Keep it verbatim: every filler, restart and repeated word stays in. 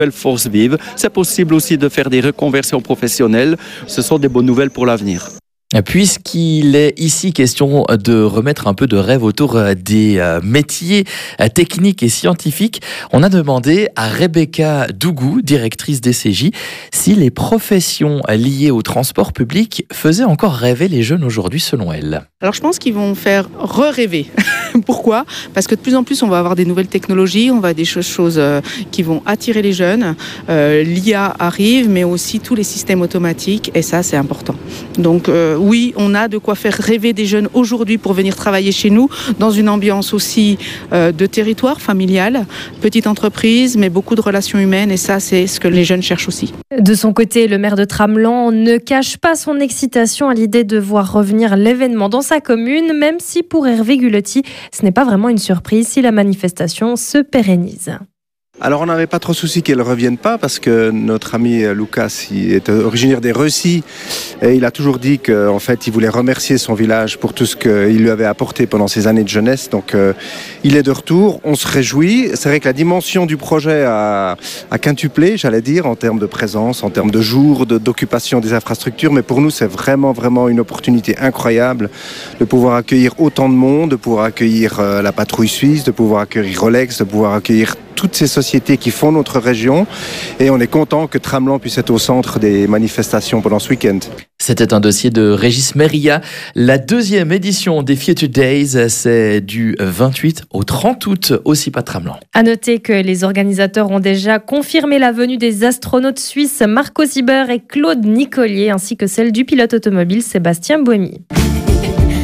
force vive. C'est possible aussi de faire des reconversions professionnelles. Ce sont des bonnes nouvelles pour l'avenir. Puisqu'il est ici question de remettre un peu de rêve autour des métiers techniques et scientifiques, on a demandé à Rebecca Dougou, directrice des C J, si les professions liées au transport public faisaient encore rêver les jeunes aujourd'hui selon elle. Alors je pense qu'ils vont faire re-rêver. Pourquoi ? Parce que de plus en plus on va avoir des nouvelles technologies, on va avoir des choses qui vont attirer les jeunes. Euh, L'I A arrive, mais aussi tous les systèmes automatiques, et ça c'est important. Donc euh, oui, on a de quoi faire rêver des jeunes aujourd'hui pour venir travailler chez nous, dans une ambiance aussi euh, de territoire familial, petite entreprise, mais beaucoup de relations humaines, et ça c'est ce que les jeunes cherchent aussi. De son côté, le maire de Tramelan ne cache pas son excitation à l'idée de voir revenir l'événement dans sa commune, même si pour Hervé Gulotti, ce n'est pas vraiment une surprise si la manifestation se pérennise. Alors on n'avait pas trop souci qu'elle ne revienne pas parce que notre ami Lucas il est originaire des Recy et il a toujours dit qu'en fait il voulait remercier son village pour tout ce qu'il lui avait apporté pendant ses années de jeunesse. Donc euh, il est de retour, on se réjouit. C'est vrai que la dimension du projet a, a quintuplé, j'allais dire, en termes de présence, en termes de jours, de, d'occupation des infrastructures. Mais pour nous c'est vraiment vraiment une opportunité incroyable de pouvoir accueillir autant de monde, de pouvoir accueillir euh, la patrouille suisse, de pouvoir accueillir Rolex, de pouvoir accueillir toutes ces sociétés qui font notre région, et on est content que Tramelan puisse être au centre des manifestations pendant ce week-end. C'était un dossier de Régis Meria. La deuxième édition des Future Days, c'est du vingt-huit au trente août au CIPAD Tramelan. À noter que les organisateurs ont déjà confirmé la venue des astronautes suisses Marco Sieber et Claude Nicolier, ainsi que celle du pilote automobile Sébastien Buemi.